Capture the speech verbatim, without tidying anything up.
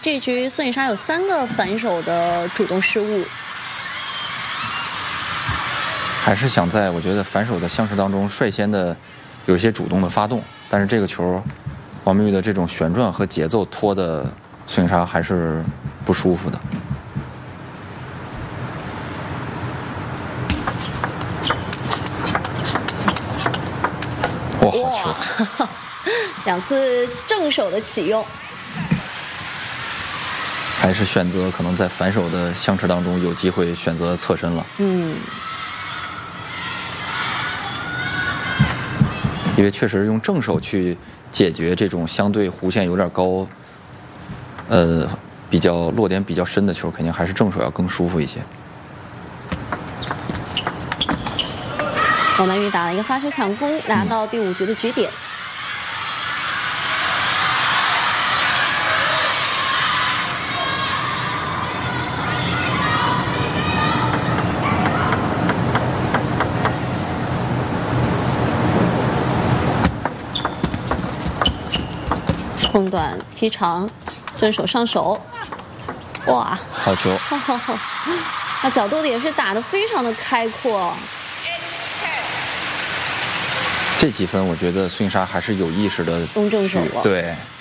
这局孙颖莎有三个反手的主动失误， 还是想在我觉得反手的相持当中率先的有一些主动的发动，但是这个球王明玉的这种旋转和节奏拖的孙颖莎还是不舒服的。哇，好球！ 两次正手的启用， 还是选择可能在反手的相持当中有机会选择侧身了。 嗯， 因为确实用正手去解决这种相对弧线有点高，呃，比较落点比较深的球，肯定还是正手要更舒服一些。 王曼玉打了一个发球抢攻，拿到第五局的局点。空短劈长，正手上手，哇， 好球！ 那角度也是打得非常的开阔。 这几分我觉得孙颖莎还是有意识的攻正手了， 对。